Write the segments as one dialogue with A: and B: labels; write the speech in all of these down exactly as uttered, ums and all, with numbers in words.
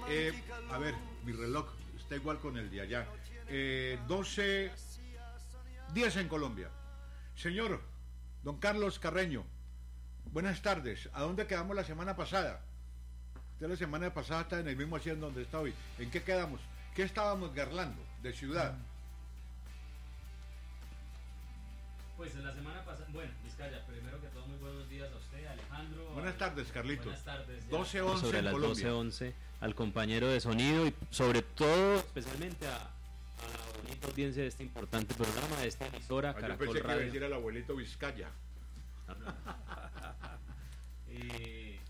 A: Eh, a ver, mi reloj está igual con el de allá. Eh, doce diez en Colombia. Señor don Carlos Carreño, buenas tardes. ¿A dónde quedamos la semana pasada? Usted la semana pasada está en el mismo asiento donde está hoy. ¿En qué quedamos? ¿Qué estábamos garlando de ciudad?
B: Pues en la semana pasada, bueno, Vizcaya, primero que todo, muy buenos días a usted, Alejandro.
A: Buenas tardes, Carlitos.
B: Buenas tardes.
A: doce once
B: sobre
A: en
B: las
A: Colombia.
B: doce once al compañero de sonido y sobre todo, especialmente a, a la bonita audiencia de este importante programa, de esta emisora,
A: Ah, yo
B: Caracol
A: pensé que iba a
B: Radio.
A: decir al abuelito Vizcaya.
B: Eh,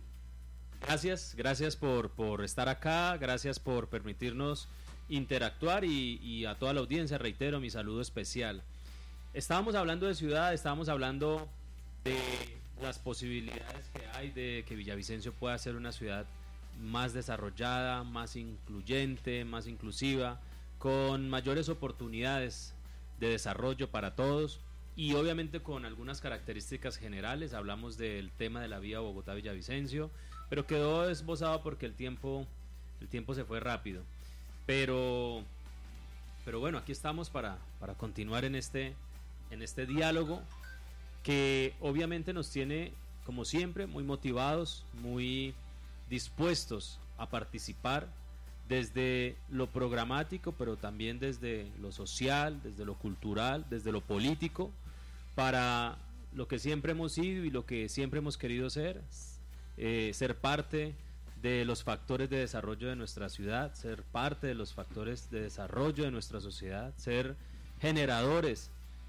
B: gracias, gracias por, por estar acá, gracias por permitirnos interactuar y, y a toda la audiencia, reitero, mi saludo especial. Estábamos hablando de ciudad, estábamos hablando de las posibilidades que hay de que Villavicencio pueda ser una ciudad más desarrollada, más incluyente, más inclusiva, con mayores oportunidades de desarrollo para todos y obviamente con algunas características generales. Hablamos del tema de la vía Bogotá-Villavicencio, pero quedó esbozado porque el tiempo, el tiempo se fue rápido. Pero, pero bueno, aquí estamos para, para continuar en este... en este diálogo que obviamente nos tiene, como siempre, muy motivados, muy dispuestos a participar desde lo programático, pero también desde lo social, desde lo cultural, desde lo político, para lo que siempre hemos sido y lo que siempre hemos querido ser, eh, ser parte de los factores de desarrollo de nuestra ciudad, ser parte de los factores de desarrollo de nuestra sociedad, ser generadores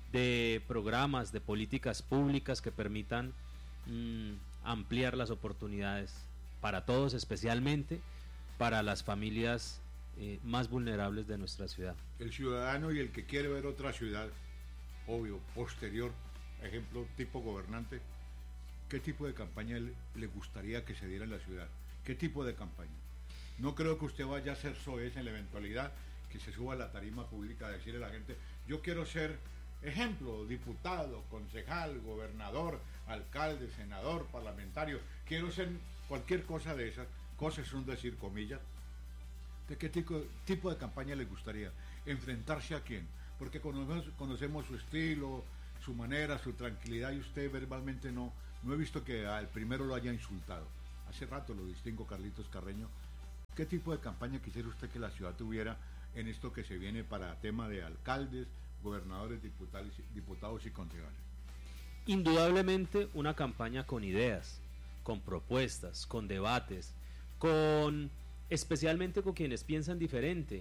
B: de programas, de políticas públicas que permitan mmm, ampliar las oportunidades para todos, especialmente para las familias eh, más vulnerables de nuestra ciudad.
A: El ciudadano y el que quiere ver otra ciudad, obvio, posterior, ejemplo, tipo gobernante, ¿qué tipo de campaña le, le gustaría que se diera en la ciudad? ¿Qué tipo de campaña? No creo que usted vaya a ser soez en la eventualidad que se suba a la tarima pública a decirle a la gente, yo quiero ser ejemplo, diputado, concejal, gobernador, alcalde, senador, parlamentario, quiero ser cualquier cosa de esas, cosas son decir comillas. ¿De qué tipo, tipo de campaña le gustaría? ¿Enfrentarse a quién? Porque conocemos, conocemos su estilo, su manera, su tranquilidad, y usted verbalmente no, no he visto que al primero lo haya insultado. Hace rato lo distingo, Carlitos Carreño. ¿Qué tipo de campaña quisiera usted que la ciudad tuviera en esto que se viene para tema de alcaldes, gobernadores, diputados, diputados y concejales?
B: Indudablemente una campaña con ideas, con propuestas, con debates, con especialmente con quienes piensan diferente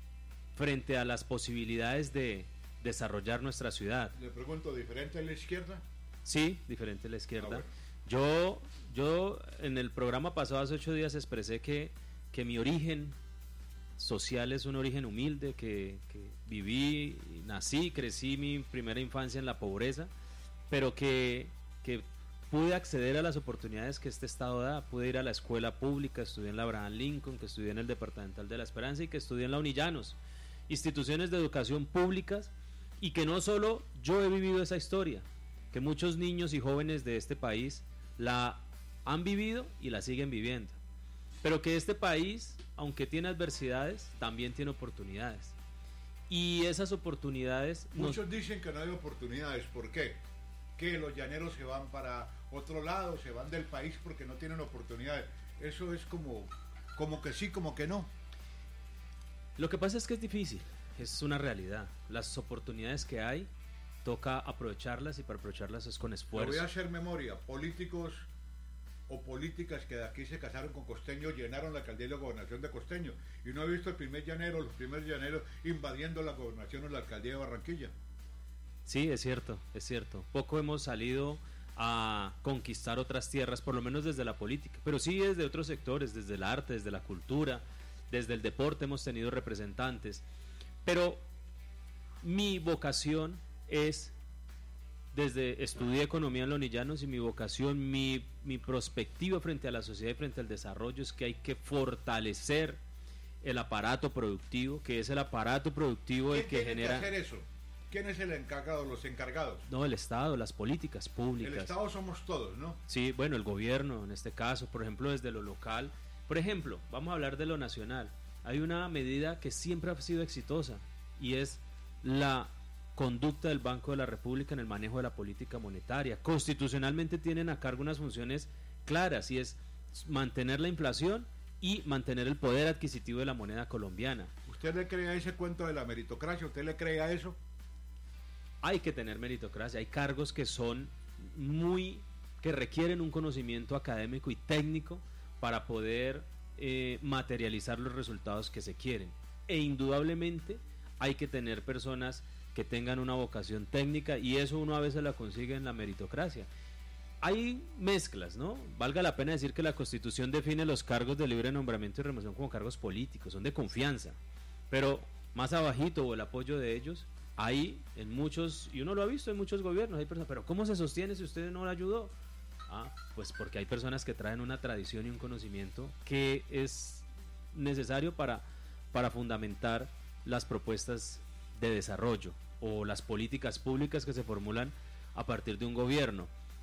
B: frente a las posibilidades de desarrollar nuestra ciudad.
A: Le pregunto, ¿diferente a la izquierda?
B: Sí, diferente a la izquierda. Ah, bueno. Yo, yo en el programa pasado hace ocho días expresé que, que mi origen social es un origen humilde, que, que viví, nací, crecí mi primera infancia en la pobreza, pero que, que pude acceder a las oportunidades que este estado da. Pude ir a la escuela pública, estudié en la Abraham Lincoln, que estudié en el Departamental de la Esperanza y que estudié en la Unillanos, instituciones de educación públicas, y que no solo yo he vivido esa historia, que muchos niños y jóvenes de este país la han vivido y la siguen viviendo, pero que este país, aunque tiene adversidades, también tiene oportunidades. Y esas oportunidades...
A: Muchos
B: nos...
A: dicen que no hay oportunidades. ¿Por qué? Que los llaneros se van para otro lado, se van del país porque no tienen oportunidades. Eso es como, como que sí, como que no.
B: Lo que pasa es que es difícil, es una realidad. Las oportunidades que hay, toca aprovecharlas, y para aprovecharlas es con esfuerzo.
A: Voy a hacer memoria. Políticos o políticas que de aquí se casaron con costeños llenaron la alcaldía y la gobernación de Costeño, y no he visto el primer llanero, los primeros llaneros invadiendo la gobernación o la alcaldía de Barranquilla.
B: Sí, es cierto, es cierto. Poco hemos salido a conquistar otras tierras, por lo menos desde la política, pero sí desde otros sectores, desde el arte, desde la cultura, desde el deporte hemos tenido representantes. Pero mi vocación es, desde estudié economía en los Unillanos, y mi vocación, mi, mi perspectiva frente a la sociedad y frente al desarrollo es que hay que fortalecer el aparato productivo, que es el aparato productivo el que genera...
A: ¿Quién tiene que hacer eso? ¿Quién es el encargado, los encargados?
B: No, el Estado, las políticas públicas.
A: El Estado somos todos, ¿no?
B: Sí, bueno, el gobierno en este caso, por ejemplo, desde lo local, Por ejemplo, vamos a hablar de lo nacional. Hay una medida que siempre ha sido exitosa y es la conducta del Banco de la República en el manejo de la política monetaria. Constitucionalmente tienen a cargo unas funciones claras y es mantener la inflación y mantener el poder adquisitivo de la moneda colombiana.
A: ¿Usted le cree a ese cuento de la meritocracia? ¿Usted le cree a eso?
B: Hay que tener meritocracia, hay cargos que son muy, que requieren un conocimiento académico y técnico para poder eh, materializar los resultados que se quieren. E indudablemente hay que tener personas que tengan una vocación técnica y eso uno a veces la consigue en la meritocracia. Hay mezclas, ¿no? Valga la pena decir que la Constitución define los cargos de libre nombramiento y remoción como cargos políticos, son de confianza, pero más abajito o el apoyo de ellos hay en muchos, y uno lo ha visto en muchos gobiernos, hay personas, pero ¿cómo se sostiene si usted no lo ayudó? Ah, pues porque hay personas que traen una tradición y un conocimiento que es necesario para, para fundamentar las propuestas de desarrollo o las políticas públicas que se formulan a partir de un gobierno.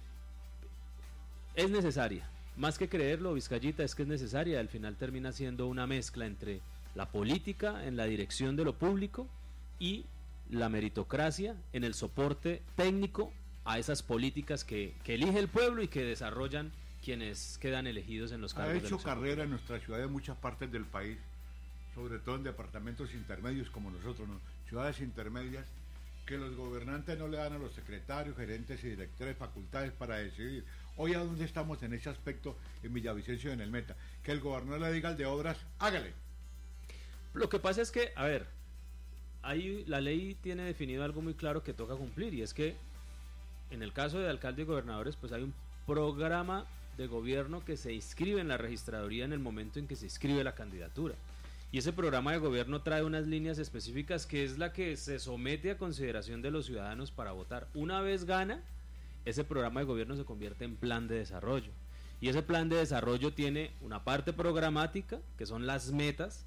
B: Es necesaria, más que creerlo, Vizcayita, es que es necesaria, al final termina siendo una mezcla entre la política en la dirección de lo público y la meritocracia en el soporte técnico a esas políticas que, que elige el pueblo y que desarrollan quienes quedan elegidos en los cargos.
A: Ha hecho
B: de
A: carrera en nuestra ciudad en muchas partes del país, sobre todo en departamentos intermedios como nosotros, ¿no? Ciudades intermedias, que los gobernantes no le dan a los secretarios, gerentes y directores facultades para decidir. Hoy a dónde estamos en ese aspecto en Villavicencio y en el Meta, que el gobernador le diga al de obras, hágale.
B: Lo que pasa es que, a ver, ahí la ley tiene definido algo muy claro que toca cumplir, y es que en el caso de alcaldes y gobernadores, pues hay un programa de gobierno que se inscribe en la registraduría en el momento en que se inscribe la candidatura. Y ese programa de gobierno trae unas líneas específicas que es la que se somete a consideración de los ciudadanos para votar. Una vez gana, ese programa de gobierno se convierte en plan de desarrollo. Y ese plan de desarrollo tiene una parte programática, que son las metas,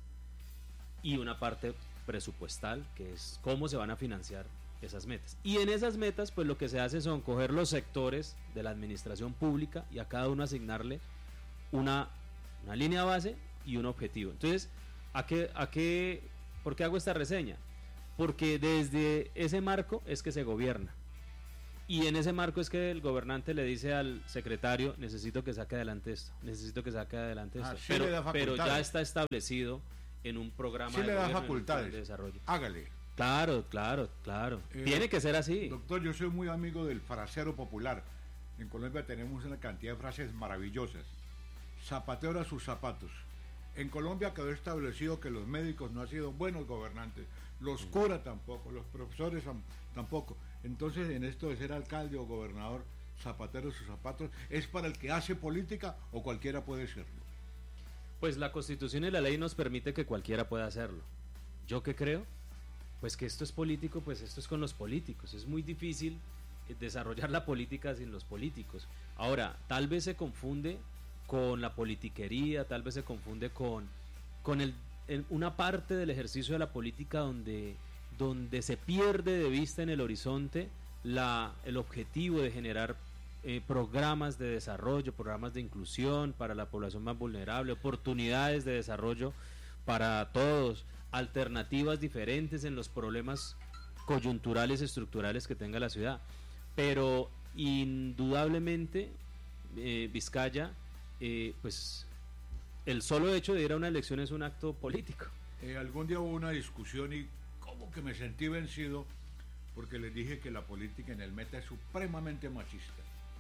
B: y una parte presupuestal, que es cómo se van a financiar esas metas. Y en esas metas, pues lo que se hace son coger los sectores de la administración pública y a cada uno asignarle una, una línea base y un objetivo. Entonces, ¿a qué, a qué, ¿por qué hago esta reseña? Porque desde ese marco es que se gobierna. Y en ese marco es que el gobernante le dice al secretario, necesito que saque adelante esto, necesito que saque adelante esto.
A: Ah, sí,
B: pero, pero ya está establecido en un programa
A: sí
B: de,
A: le da
B: gobierno,
A: facultades.
B: de desarrollo.
A: Hágale.
B: Claro, claro, claro.
A: Eh,
B: Tiene que ser así.
A: Doctor, yo soy muy amigo del frasero popular. En Colombia tenemos una cantidad de frases maravillosas. Zapatero a sus zapatos. En Colombia quedó establecido que los médicos no han sido buenos gobernantes, los curas tampoco, los profesores tampoco. Entonces, en esto de ser alcalde o gobernador, zapatero a sus zapatos, ¿es para el que hace política o cualquiera puede serlo?
B: Pues la Constitución y la ley nos permite que cualquiera pueda hacerlo. ¿Yo qué creo? Pues que esto es político, pues esto es con los políticos. Es muy difícil desarrollar la política sin los políticos. Ahora, tal vez se confunde con la politiquería, tal vez se confunde con, con el, en una parte del ejercicio de la política donde, donde se pierde de vista en el horizonte la, el objetivo de generar eh, programas de desarrollo, programas de inclusión para la población más vulnerable, oportunidades de desarrollo para todos, alternativas diferentes en los problemas coyunturales estructurales que tenga la ciudad. Pero indudablemente eh, Vizcaya, eh, pues el solo hecho de ir a una elección es un acto político.
A: Eh, algún día hubo una discusión y como que me sentí vencido porque les dije que la política en el Meta es supremamente machista.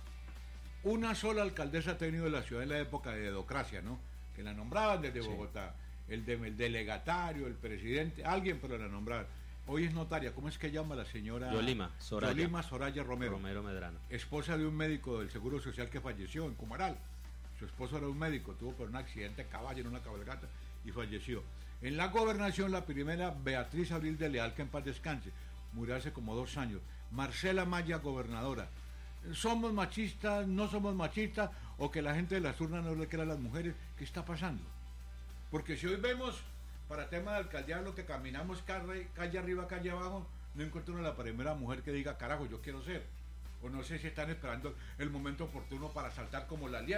A: Una sola alcaldesa ha tenido la ciudad en la época de dedocracia, ¿no? Que la nombraban desde sí. Bogotá. El, de, el delegatario, el presidente, alguien, pero la nombraban. Hoy es notaria, ¿cómo es que llama la señora?
B: Yolima Soraya.
A: Yolima Soraya Romero.
B: Romero Medrano.
A: Esposa de un médico del Seguro Social que falleció en Comaral. Su esposo era un médico, tuvo por un accidente de caballo en una cabalgata y falleció. En la gobernación, la primera, Beatriz Abril de Leal, que en paz descanse, murió hace como dos años. Marcela Maya, gobernadora. ¿Somos machistas, no somos machistas, o que la gente de las urnas no le crea a las mujeres? ¿Qué está pasando? Porque si hoy vemos, para tema de alcaldía, lo que caminamos calle, calle arriba, calle abajo, no encuentro una la primera mujer que diga, carajo, yo quiero ser. O no sé si están esperando el momento oportuno para saltar como la liebre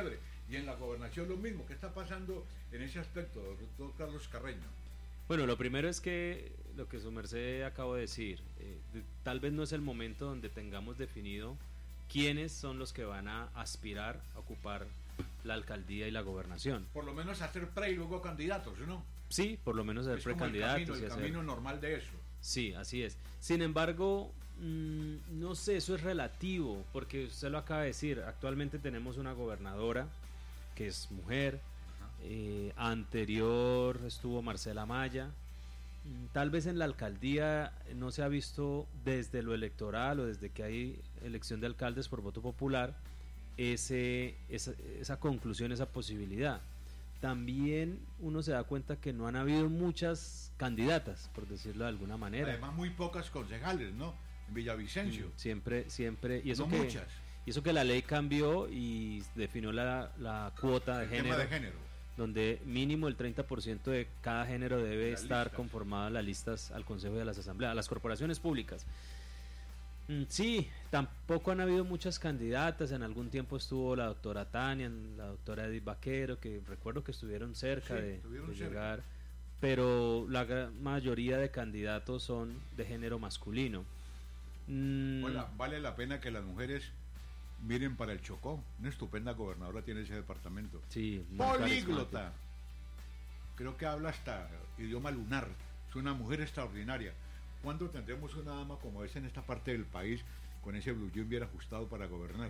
A: Y en la gobernación lo mismo. ¿Qué está pasando en ese aspecto, doctor Carlos Carreño?
B: Bueno, lo primero es que lo que su merced acabo de decir, eh, de, tal vez no es el momento donde tengamos definido quiénes son los que van a aspirar a ocupar la alcaldía y la gobernación.
A: Por lo menos hacer pre y luego candidatos, ¿no?
B: Sí, por lo menos hacer
A: es como
B: precandidatos.
A: El camino, el
B: y hacer...
A: camino normal de eso.
B: Sí, así es. Sin embargo, mmm, no sé, eso es relativo, porque usted lo acaba de decir, actualmente tenemos una gobernadora que es mujer, eh, anterior estuvo Marcela Maya, tal vez en la alcaldía no se ha visto desde lo electoral o desde que hay elección de alcaldes por voto popular ese, esa, esa conclusión, esa posibilidad. También uno se da cuenta que no han habido muchas candidatas, por decirlo de alguna manera.
A: Además muy pocas concejales, ¿no? En Villavicencio.
B: Mm, siempre, siempre. Y eso,
A: no
B: que,
A: muchas.
B: y eso que la ley cambió y definió la, la cuota de
A: el
B: género,
A: tema de género,
B: donde mínimo el treinta por ciento de cada género debe
A: la
B: estar
A: listas.
B: conformada las listas al Consejo de las Asambleas, a las corporaciones públicas. Mm, sí, tampoco han habido muchas candidatas. En algún tiempo estuvo la doctora Tania, la doctora Edith Vaquero, que recuerdo que estuvieron cerca
A: Sí,
B: de,
A: estuvieron
B: de
A: cerca.
B: llegar, pero la gran mayoría de candidatos son de género masculino. Mm,
A: Hola, vale la pena que las mujeres miren para el Chocó. Una estupenda gobernadora tiene ese departamento.
B: sí, muy
A: Políglota.
B: carismática.
A: Creo que habla hasta idioma lunar. Es una mujer extraordinaria. ¿Cuándo tendremos una dama como esa en esta parte del país con ese blue jean bien ajustado para gobernar?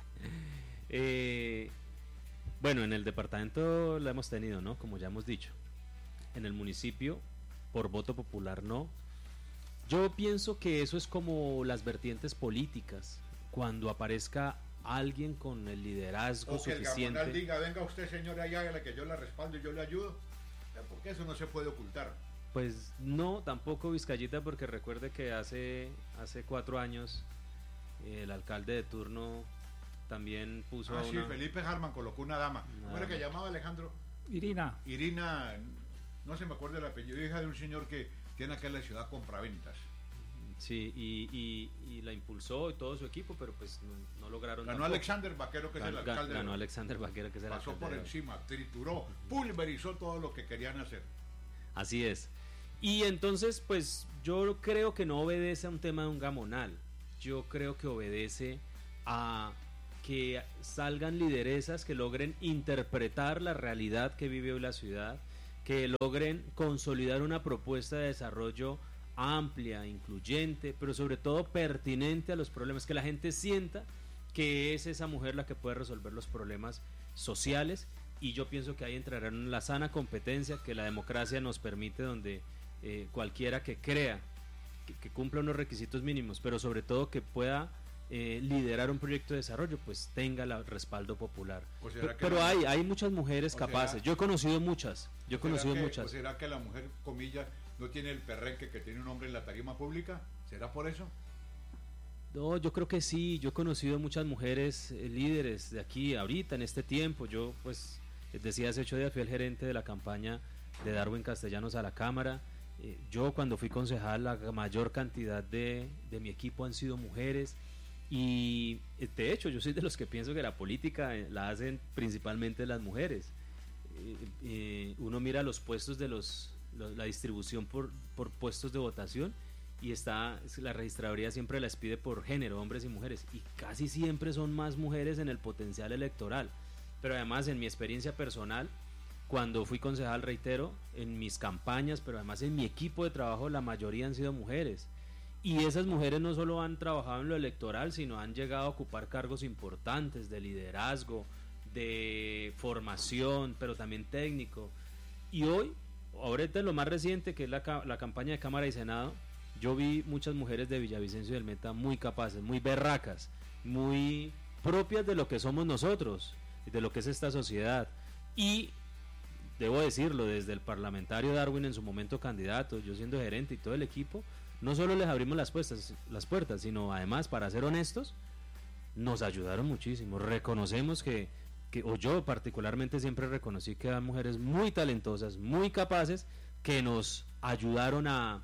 B: Eh, bueno, en el departamento la hemos tenido, ¿no? Como ya hemos dicho. En el municipio, por voto popular, no. Yo pienso que eso es como las vertientes políticas. Cuando aparezca alguien con el liderazgo
A: O que el
B: suficiente.
A: gamonal diga, venga usted señora, y hágale que yo la respaldo y yo le ayudo. Porque eso no se puede ocultar.
B: Pues no, tampoco Vizcayita, porque recuerde que hace, hace cuatro años eh, el alcalde de turno también puso
A: Ah,
B: a
A: sí,
B: una...
A: Felipe Harman colocó una dama.
B: Una
A: ¿Cómo era que
B: dama.
A: llamaba Alejandro?
C: Irina.
A: Irina, no se me acuerda el apellido, hija de un señor que tiene acá en la ciudad compraventas.
B: Sí, y, y, y la impulsó y todo su equipo, pero pues no, no lograron.
A: Ganó
B: tampoco.
A: Alexander Vaquero, que es el
B: Gan-
A: alcalde.
B: Ganó Alexander Vaquero, que es el
A: Pasó
B: alcalde
A: por
B: de hoy.
A: encima, trituró, pulverizó todo lo que querían hacer.
B: Así es. Y entonces, pues yo creo que no obedece a un tema de un gamonal. Yo creo que obedece a que salgan lideresas que logren interpretar la realidad que vive hoy la ciudad, que logren consolidar una propuesta de desarrollo amplia, incluyente, pero sobre todo pertinente a los problemas, que la gente sienta que es esa mujer la que puede resolver los problemas sociales. Y yo pienso que ahí entrará en la sana competencia que la democracia nos permite, donde eh, cualquiera que crea que, que cumpla unos requisitos mínimos, pero sobre todo que pueda eh, liderar un proyecto de desarrollo, pues tenga el respaldo popular.
A: ¿O será
B: Pero,
A: que
B: pero
A: la-
B: hay, hay muchas mujeres
A: o
B: capaces.
A: será-
B: Yo he conocido muchas. Yo he
A: ¿O será
B: conocido
A: que-
B: muchas.
A: ¿O será que la mujer, comillas, no tiene el perrenque que tiene un hombre en la tarima pública? ¿Será por eso?
B: No, yo creo que sí. Yo he conocido muchas mujeres eh, líderes de aquí ahorita en este tiempo. Yo, pues, les decía, hace ocho días fui el gerente de la campaña de Darwin Castellanos a la Cámara. Eh, yo cuando fui concejal, la mayor cantidad de, de mi equipo han sido mujeres. Y eh, de hecho, yo soy de los que pienso que la política eh, la hacen principalmente las mujeres. Eh, eh, uno mira los puestos de los, lo- la distribución por, por puestos de votación, y está, la registraduría siempre las pide por género, hombres y mujeres, y casi siempre son más mujeres en el potencial electoral. Pero además, en mi experiencia personal, cuando fui concejal, reitero, en mis campañas, pero además en mi equipo de trabajo, la mayoría han sido mujeres. Y esas mujeres no solo han trabajado en lo electoral, sino han llegado a ocupar cargos importantes de liderazgo, de formación, pero también técnico. Y hoy, ahorita en lo más reciente, que es la, ca- la campaña de Cámara y Senado, yo vi muchas mujeres de Villavicencio y del Meta muy capaces, muy berracas, muy propias de lo que somos nosotros, de lo que es esta sociedad. Y debo decirlo, desde el parlamentario Darwin, en su momento candidato, yo siendo gerente y todo el equipo, no solo les abrimos las puertas, las puertas, sino además, para ser honestos, nos ayudaron muchísimo. Reconocemos que, que, o yo particularmente siempre reconocí que eran mujeres muy talentosas, muy capaces, que nos ayudaron a,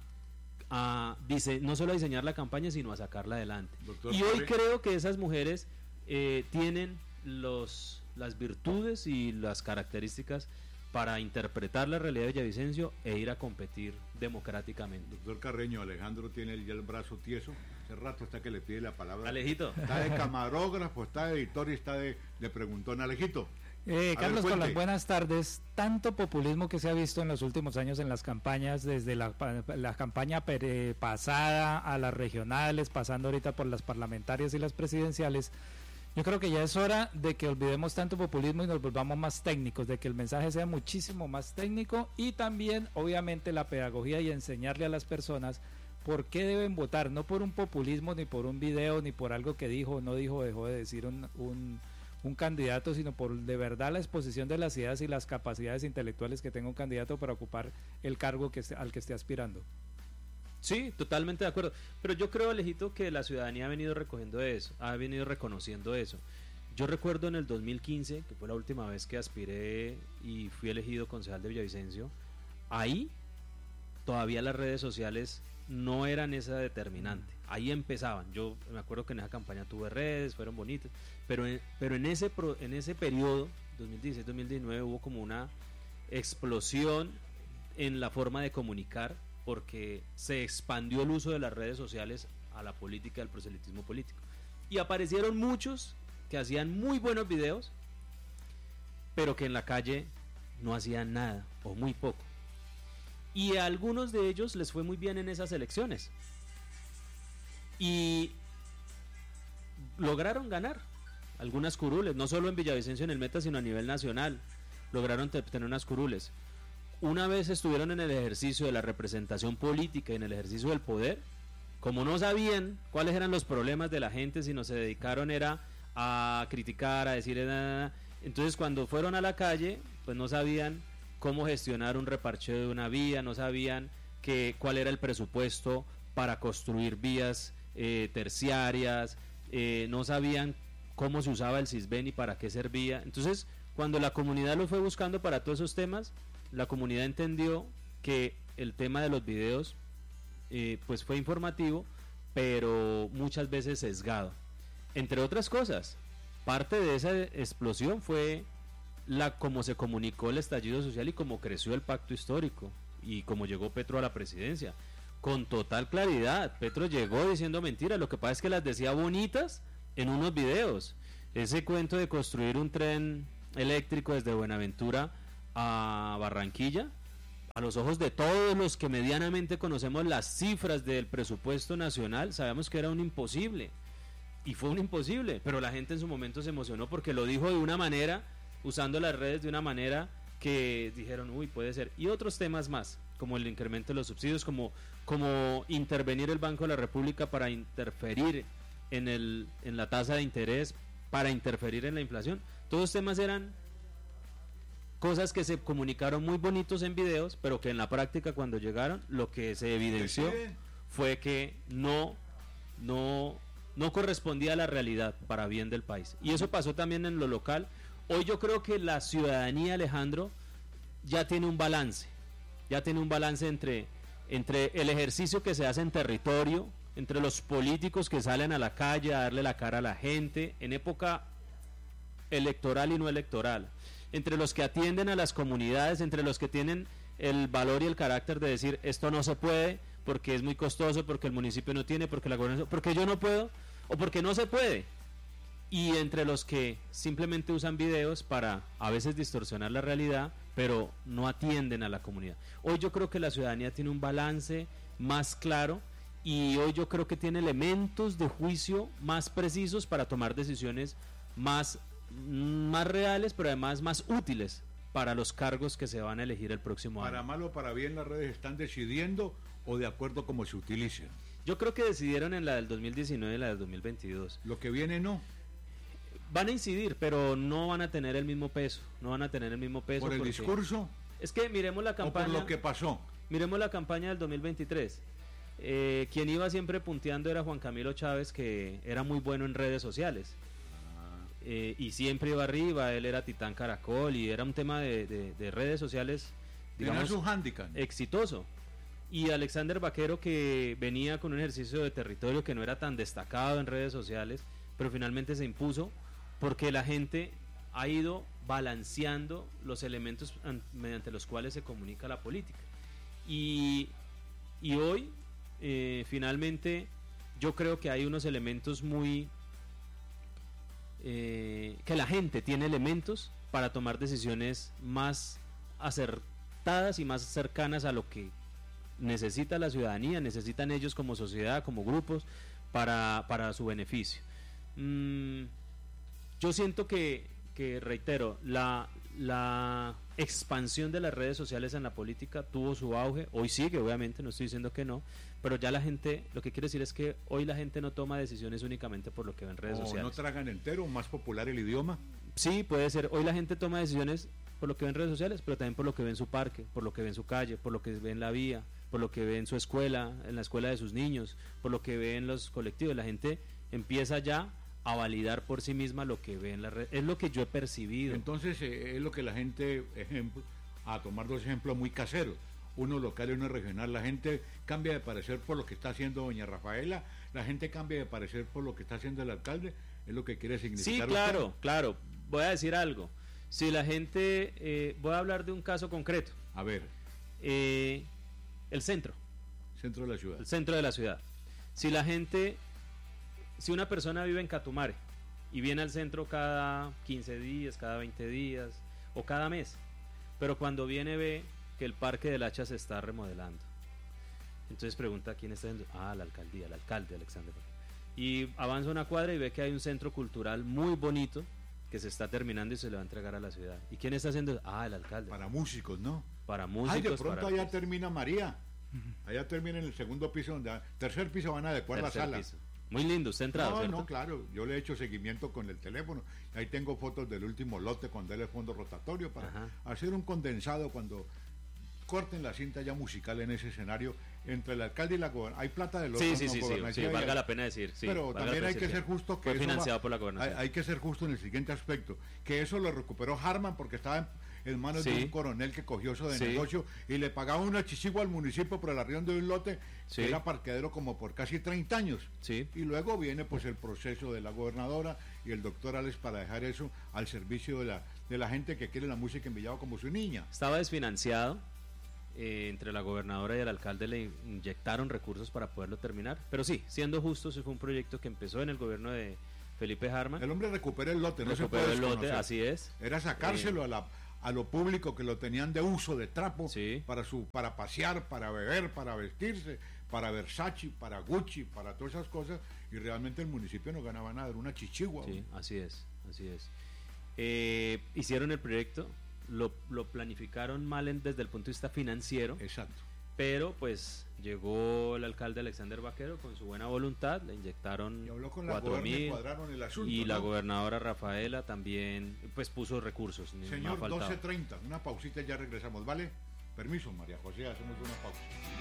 B: a dise- no solo a diseñar la campaña, sino a sacarla adelante.
A: Doctor
B: Y hoy
A: Correa.
B: creo que esas mujeres eh, tienen los las virtudes y las características para interpretar la realidad de Villavicencio e ir a competir democráticamente.
A: Doctor Carreño, Alejandro tiene ya el brazo tieso, hace rato está que le pide la palabra.
B: Alejito.
A: Está de camarógrafo, está de editor y está de, de preguntón. Alejito.
C: Eh, Carlos, con las buenas tardes. Tanto populismo que se ha visto en los últimos años en las campañas, desde la, la campaña pere, pasada a las regionales, pasando ahorita por las parlamentarias y las presidenciales. Yo creo que ya es hora de que olvidemos tanto populismo y nos volvamos más técnicos, de que el mensaje sea muchísimo más técnico y también, obviamente, la pedagogía y enseñarle a las personas por qué deben votar, no por un populismo, ni por un video, ni por algo que dijo o no dijo, dejó de decir un, un, un candidato, sino por de verdad la exposición de las ideas y las capacidades intelectuales que tenga un candidato para ocupar el cargo que esté, al que esté aspirando.
B: Sí, totalmente de acuerdo. Pero yo creo, Alejito, que la ciudadanía ha venido recogiendo eso, ha venido reconociendo eso. Yo recuerdo en el dos mil quince, que fue la última vez que aspiré y fui elegido concejal de Villavicencio, ahí todavía las redes sociales no eran esa determinante. Ahí empezaban. Yo me acuerdo que en esa campaña tuve redes, fueron bonitas, pero en, pero en ese pro, en ese periodo, dos mil dieciséis dos mil diecinueve, hubo como una explosión en la forma de comunicar, porque se expandió el uso de las redes sociales a la política, al proselitismo político. Y aparecieron muchos que hacían muy buenos videos, pero que en la calle no hacían nada, o muy poco. Y a algunos de ellos les fue muy bien en esas elecciones. Y lograron ganar algunas curules, no solo en Villavicencio en el Meta, sino a nivel nacional. Lograron tener unas curules. Una vez estuvieron en el ejercicio de la representación política y en el ejercicio del poder, como no sabían cuáles eran los problemas de la gente, sino se dedicaron era a criticar, a decir nada, entonces cuando fueron a la calle, pues no sabían cómo gestionar un reparcheo de una vía, no sabían que, cuál era el presupuesto para construir vías eh, terciarias, eh, no sabían cómo se usaba el Sisbén y para qué servía. Entonces, cuando la comunidad lo fue buscando para todos esos temas, la comunidad entendió que el tema de los videos eh, pues fue informativo, pero muchas veces sesgado. Entre otras cosas, parte de esa explosión fue la cómo se comunicó el estallido social y cómo creció el pacto histórico y cómo llegó Petro a la presidencia. Con total claridad, Petro llegó diciendo mentiras, lo que pasa es que las decía bonitas en unos videos. Ese cuento de construir un tren eléctrico desde Buenaventura a Barranquilla, a los ojos de todos los que medianamente conocemos las cifras del presupuesto nacional, sabemos que era un imposible, y fue un imposible, pero la gente en su momento se emocionó porque lo dijo de una manera, usando las redes de una manera que dijeron, uy, puede ser, y otros temas más, como el incremento de los subsidios, como, como intervenir el Banco de la República para interferir en, el, en la tasa de interés, para interferir en la inflación. Todos los temas eran cosas que se comunicaron muy bonitos en videos, pero que en la práctica cuando llegaron lo que se evidenció fue que no, no, no correspondía a la realidad para bien del país. Y eso pasó también en lo local. Hoy yo creo que la ciudadanía, Alejandro, ya tiene un balance, ya tiene un balance entre, entre el ejercicio que se hace en territorio, entre los políticos que salen a la calle a darle la cara a la gente, en época electoral y no electoral, entre los que atienden a las comunidades, entre los que tienen el valor y el carácter de decir esto no se puede porque es muy costoso, porque el municipio no tiene, porque la gobernación, porque yo no puedo o porque no se puede, y entre los que simplemente usan videos para a veces distorsionar la realidad, pero no atienden a la comunidad. Hoy yo creo que la ciudadanía tiene un balance más claro y hoy yo creo que tiene elementos de juicio más precisos para tomar decisiones más más reales, pero además más útiles para los cargos que se van a elegir el próximo año.
A: Para mal o para bien, las redes están decidiendo o de acuerdo como se utilicen.
B: Yo creo que decidieron en la del dos mil diecinueve y la del dos mil veintidós.
A: Lo que viene no.
B: Van a incidir, pero no van a tener el mismo peso, no van a tener el mismo peso.
A: ¿Por el discurso?
B: Es que miremos la campaña.
A: ¿O por lo que pasó?
B: Miremos la campaña del dos mil veintitrés. Eh, quien iba siempre punteando era Juan Camilo Chávez, que era muy bueno en redes sociales. Eh, y siempre iba arriba, él era Titán Caracol y era un tema de, de, de redes sociales, digamos,
A: su handicap
B: exitoso. Y Alexander Vaquero, que venía con un ejercicio de territorio que no era tan destacado en redes sociales, pero finalmente se impuso porque la gente ha ido balanceando los elementos an, mediante los cuales se comunica la política. Y, y hoy, eh, finalmente, yo creo que hay unos elementos muy... Eh, que la gente tiene elementos para tomar decisiones más acertadas y más cercanas a lo que necesita la ciudadanía, necesitan ellos como sociedad, como grupos, para, para su beneficio. Mm, yo siento que, que reitero, la, la expansión de las redes sociales en la política tuvo su auge, hoy sigue, obviamente, no estoy diciendo que no, pero ya la gente, lo que quiero decir es que hoy la gente no toma decisiones únicamente por lo que ve en redes
A: o
B: sociales.
A: No tragan entero, más popular el idioma.
B: Sí, puede ser, hoy la gente toma decisiones por lo que ve en redes sociales, pero también por lo que ve en su parque, por lo que ve en su calle, por lo que ve en la vía, por lo que ve en su escuela, en la escuela de sus niños, por lo que ve en los colectivos. La gente empieza ya a validar por sí misma lo que ve en la red. Es lo que yo he percibido.
A: Entonces eh, es lo que la gente, ejemplo, a tomar dos ejemplos muy caseros, uno local y uno regional. La gente cambia de parecer por lo que está haciendo doña Rafaela, la gente cambia de parecer por lo que está haciendo el alcalde, es lo que quiere significar.
B: Sí, claro,
A: usted.
B: claro. Voy a decir algo. Si la gente, eh, voy a hablar de un caso concreto.
A: A ver.
B: Eh, el centro.
A: Centro de la ciudad.
B: El centro de la ciudad. Si la gente, si una persona vive en Catumare y viene al centro cada quince días, cada veinte días o cada mes, pero cuando viene ve que el Parque del Hacha se está remodelando. Entonces pregunta quién está haciendo. Ah, la alcaldía, el alcalde Alexander. Y avanza una cuadra y ve que hay un centro cultural muy bonito que se está terminando y se le va a entregar a la ciudad. ¿Y quién está haciendo? Ah, el alcalde.
A: Para músicos, ¿no?
B: Para músicos.
A: Ay, de pronto
B: para...
A: allá termina María. Allá termina en el segundo piso, donde tercer piso van a adecuar la sala.
B: Piso. Muy lindo, usted entrado,
A: No,
B: ¿cierto?
A: no, claro, yo le he hecho seguimiento con el teléfono. Ahí tengo fotos del último lote cuando él es fondo rotatorio para Ajá. hacer un condensado cuando corten la cinta ya musical en ese escenario entre el alcalde y la gobernación. Hay plata de los
B: sí, sí, sí, sí, sí, valga la pena decir. Sí,
A: pero también hay que ser justo que
B: fue financiado
A: va,
B: por la gobernación.
A: Hay, hay que ser justo en el siguiente aspecto, que eso lo recuperó Harman porque estaba en, en manos sí. de un coronel que cogió eso de sí. negocio y le pagaba una chichigua al municipio por el arriendo de un lote sí. que era parqueadero como por casi treinta años.
B: Sí.
A: Y luego viene pues el proceso de la gobernadora y el doctor Alex para dejar eso al servicio de la, de la gente que quiere la música en Villavo como su niña.
B: Estaba desfinanciado. Eh, entre la gobernadora y el alcalde le inyectaron recursos para poderlo terminar, pero sí, siendo justos, fue un proyecto que empezó en el gobierno de Felipe Harman.
A: El hombre recuperó el lote, no
B: recuperó
A: se puede
B: el lote, así es.
A: Era sacárselo eh, a la a lo público que lo tenían de uso de trapo
B: sí.
A: para su para pasear, para beber, para vestirse, para Versace, para Gucci, para todas esas cosas, y realmente el municipio no ganaba nada, era una chichigua.
B: Sí, así es, así es. Eh, hicieron el proyecto. Lo, lo planificaron mal en, desde el punto de vista financiero.
A: Exacto.
B: Pero pues llegó el alcalde Alexander Vaquero con su buena voluntad, le inyectaron cuatro mil y
A: ¿no?
B: la gobernadora Rafaela también pues puso recursos.
A: Señor, doce treinta, una pausita y ya regresamos, ¿vale? Permiso, María José, hacemos una pausa.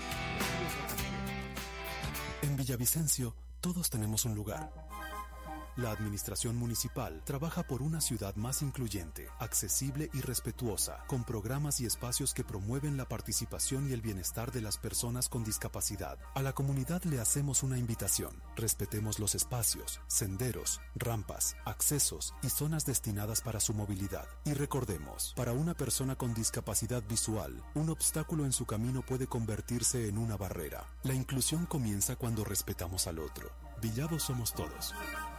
D: En Villavicencio todos tenemos un lugar. La administración municipal trabaja por una ciudad más incluyente, accesible y respetuosa, con programas y espacios que promueven la participación y el bienestar de las personas con discapacidad. A la comunidad le hacemos una invitación. Respetemos los espacios, senderos, rampas, accesos y zonas destinadas para su movilidad. Y recordemos, para una persona con discapacidad visual, un obstáculo en su camino puede convertirse en una barrera. La inclusión comienza cuando respetamos al otro. Villavo somos todos.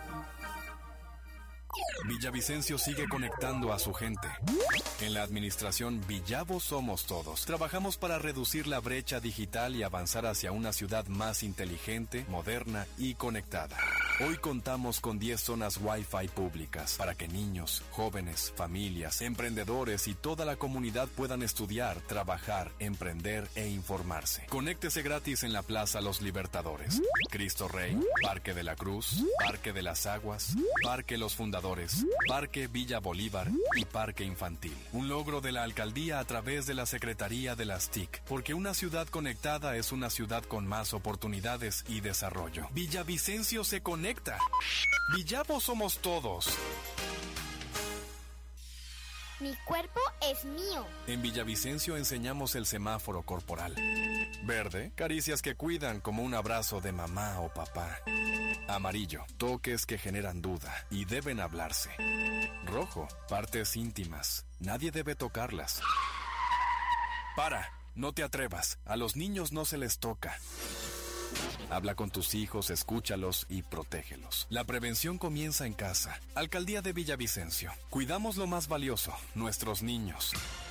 E: Villavicencio sigue conectando a su gente. En la administración Villavo Somos Todos, trabajamos para reducir la brecha digital y avanzar hacia una ciudad más inteligente, moderna y conectada. Hoy contamos con diez zonas Wi-Fi públicas para que niños, jóvenes, familias, emprendedores y toda la comunidad puedan estudiar, trabajar, emprender e informarse. Conéctese gratis en la Plaza Los Libertadores, Cristo Rey, Parque de la Cruz, Parque de las Aguas, Parque Los Fundadores, Parque Villa Bolívar y Parque Infantil. Un logro de la alcaldía a través de la Secretaría de las T I C, porque una ciudad conectada es una ciudad con más oportunidades y desarrollo. Villavicencio se conecta. Villavo somos todos.
F: Mi cuerpo es mío.
E: En Villavicencio enseñamos el semáforo corporal. Verde, caricias que cuidan como un abrazo de mamá o papá. Amarillo, toques que generan duda y deben hablarse. Rojo, partes íntimas. Nadie debe tocarlas. Para, no te atrevas. A los niños no se les toca. Habla con tus hijos, escúchalos y protégelos. La prevención comienza en casa. Alcaldía de Villavicencio. Cuidamos lo más valioso, nuestros niños.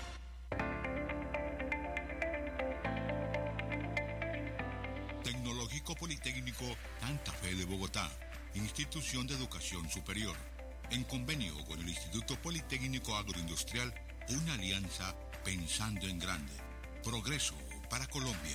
G: Tecnológico Politécnico Santa Fe de Bogotá, institución de educación superior. En convenio con el Instituto Politécnico Agroindustrial, una alianza pensando en grande. Progreso para Colombia.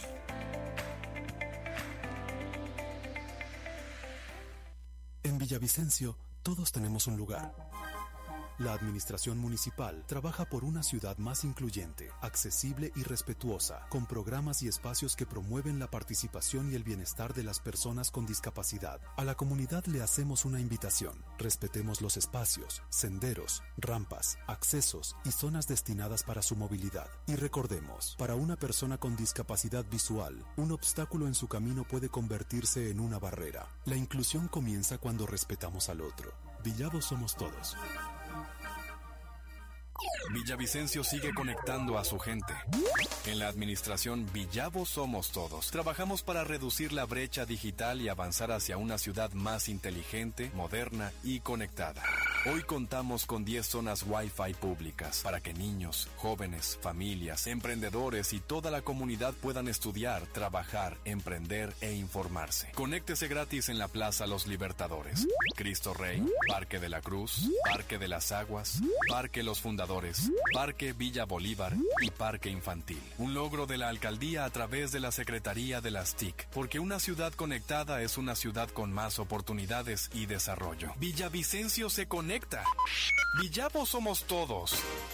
D: En Villavicencio, todos tenemos un lugar. La administración municipal trabaja por una ciudad más incluyente, accesible y respetuosa, con programas y espacios que promueven la participación y el bienestar de las personas con discapacidad. A la comunidad le hacemos una invitación. Respetemos los espacios, senderos, rampas, accesos y zonas destinadas para su movilidad. Y recordemos, para una persona con discapacidad visual, un obstáculo en su camino puede convertirse en una barrera. La inclusión comienza cuando respetamos al otro. Villavo somos todos.
E: Villavicencio sigue conectando a su gente. En la administración Villavo Somos Todos, trabajamos para reducir la brecha digital y avanzar hacia una ciudad más inteligente, moderna y conectada. Hoy contamos con diez zonas Wi-Fi públicas para que niños, jóvenes, familias, emprendedores y toda la comunidad puedan estudiar, trabajar, emprender e informarse. Conéctese gratis en la Plaza Los Libertadores, Cristo Rey, Parque de la Cruz, Parque de las Aguas, Parque Los Fundadores, Parque Villa Bolívar y Parque Infantil. Un logro de la alcaldía a través de la Secretaría de las T I C, porque una ciudad conectada es una ciudad con más oportunidades y desarrollo. Villavicencio se conecta. Villavo somos todos.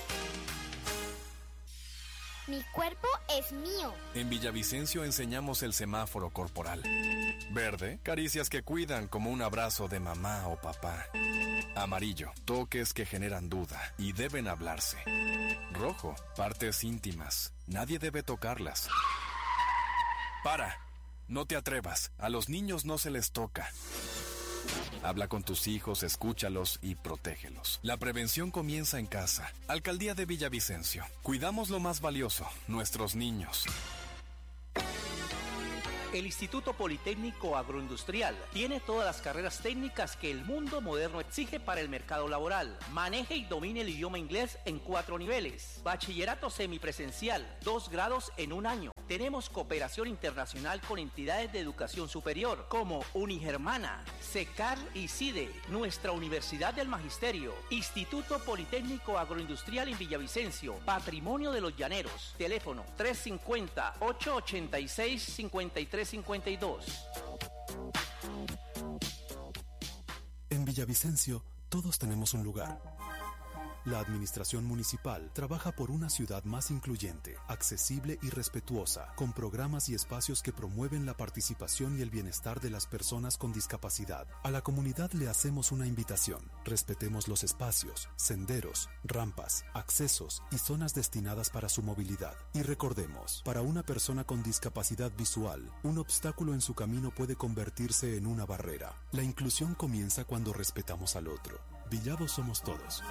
F: Mi cuerpo es mío.
E: En Villavicencio enseñamos el semáforo corporal. Verde, caricias que cuidan como un abrazo de mamá o papá. Amarillo, toques que generan duda y deben hablarse. Rojo, partes íntimas. Nadie debe tocarlas. Para, no te atrevas. A los niños no se les toca. Habla con tus hijos, escúchalos y protégelos. La prevención comienza en casa. Alcaldía de Villavicencio. Cuidamos lo más valioso, nuestros niños.
H: El Instituto Politécnico Agroindustrial tiene todas las carreras técnicas que el mundo moderno exige para el mercado laboral. Maneje y domine el idioma inglés en cuatro niveles. Bachillerato semipresencial, dos grados en un año. Tenemos cooperación internacional con entidades de educación superior como Unigermana, SECAR y CIDE, nuestra Universidad del Magisterio, Instituto Politécnico Agroindustrial en Villavicencio, Patrimonio de los Llaneros, teléfono tres cinco cero, ocho ocho seis, cinco tres cinco dos.
D: En Villavicencio, todos tenemos un lugar. La administración municipal trabaja por una ciudad más incluyente, accesible y respetuosa, con programas y espacios que promueven la participación y el bienestar de las personas con discapacidad. A la comunidad le hacemos una invitación. Respetemos los espacios, senderos, rampas, accesos y zonas destinadas para su movilidad. Y recordemos, para una persona con discapacidad visual, un obstáculo en su camino puede convertirse en una barrera. La inclusión comienza cuando respetamos al otro. Villavo somos todos.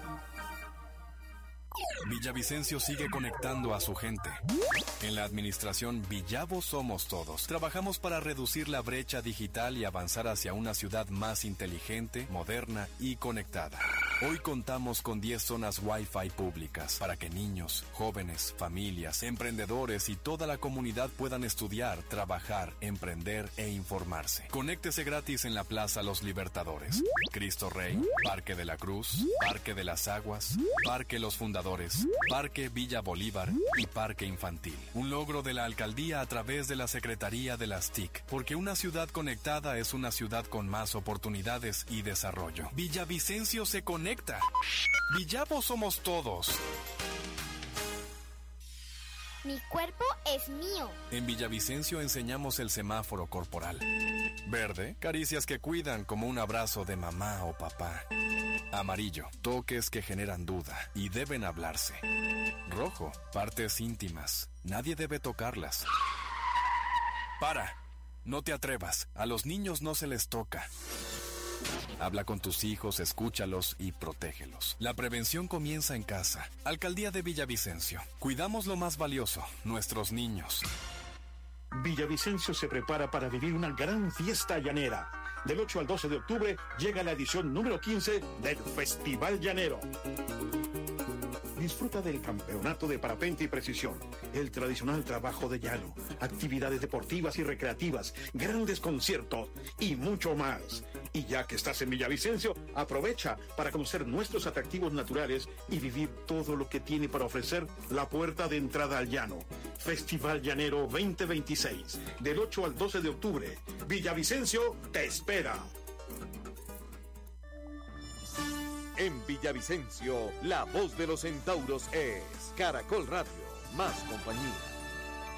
E: Villavicencio sigue conectando a su gente. En la administración Villavo Somos Todos, trabajamos para reducir la brecha digital y avanzar hacia una ciudad más inteligente, moderna y conectada. Hoy contamos con diez zonas Wi-Fi públicas para que niños, jóvenes, familias, emprendedores y toda la comunidad puedan estudiar, trabajar, emprender e informarse. Conéctese gratis en la Plaza Los Libertadores, Cristo Rey, Parque de la Cruz, Parque de las Aguas, Parque Los Fundadores, Parque Villa Bolívar y Parque Infantil. Un logro de la alcaldía a través de la Secretaría de las T I C, porque una ciudad conectada es una ciudad con más oportunidades y desarrollo. Villavicencio se conecta. Villavo somos todos.
F: Mi cuerpo es mío.
E: En Villavicencio enseñamos el semáforo corporal. Verde, caricias que cuidan como un abrazo de mamá o papá. Amarillo, toques que generan duda y deben hablarse. Rojo, partes íntimas. Nadie debe tocarlas. Para, no te atrevas. A los niños no se les toca. Habla con tus hijos, escúchalos y protégelos. La prevención comienza en casa. Alcaldía de Villavicencio. Cuidamos lo más valioso, nuestros niños.
I: Villavicencio se prepara para vivir una gran fiesta llanera. Del ocho al doce de octubre llega la edición número quince del Festival Llanero. Disfruta del campeonato de parapente y precisión, el tradicional trabajo de llano, actividades deportivas y recreativas, grandes conciertos y mucho más. Y ya que estás en Villavicencio, aprovecha para conocer nuestros atractivos naturales y vivir todo lo que tiene para ofrecer la puerta de entrada al llano. Festival Llanero veinte veintiséis, del ocho al doce de octubre. Villavicencio te espera.
J: En Villavicencio, la voz de los centauros es Caracol Radio, más compañía.